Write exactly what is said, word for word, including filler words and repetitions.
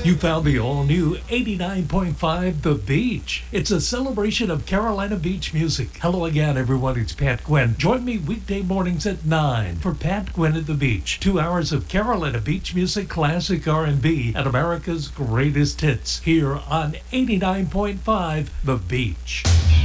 You found the all-new eighty-nine point five The Beach. It's a celebration of Carolina Beach music. Hello again, everyone. It's Pat Gwynn. Join me weekday mornings at nine for Pat Gwynn at the Beach. Two hours of Carolina Beach music, classic R and B, and America's greatest hits here on eighty-nine point five The Beach.